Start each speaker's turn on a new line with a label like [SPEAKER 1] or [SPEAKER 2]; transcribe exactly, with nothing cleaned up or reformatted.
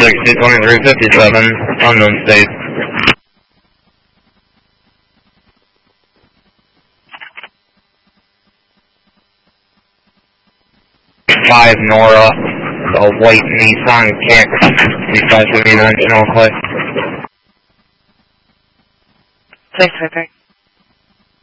[SPEAKER 1] two twenty-three fifty-seven, unknown state. five Nora, a white Nissan Kick, three five seventy-nine, Channel Clay.
[SPEAKER 2] Place Viper.